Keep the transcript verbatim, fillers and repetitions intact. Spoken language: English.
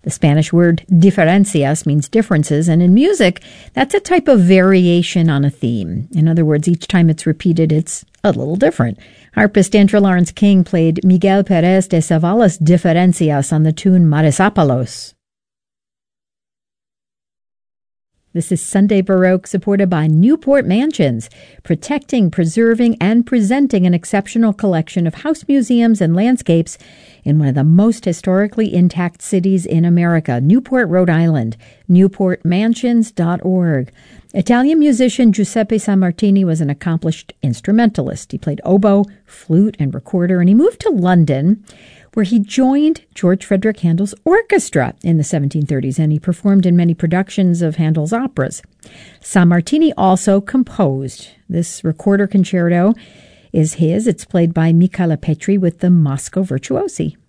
The Spanish word diferencias means differences, and in music, that's a type of variation on a theme. In other words, each time it's repeated, it's a little different. Harpist Andrew Lawrence King played Miguel Pérez de Zavala's Diferencias on the tune Marisápalos. This is Sunday Baroque, supported by Newport Mansions, protecting, preserving, and presenting an exceptional collection of house museums and landscapes in one of the most historically intact cities in America, Newport, Rhode Island, newport mansions dot org. Italian musician Giuseppe Sammartini was an accomplished instrumentalist. He played oboe, flute, and recorder, and he moved to London, where he joined George Frederick Handel's orchestra in the seventeen thirties, and he performed in many productions of Handel's operas. Sammartini also composed. This recorder concerto is his. It's played by Michela Petri with the Moscow Virtuosi.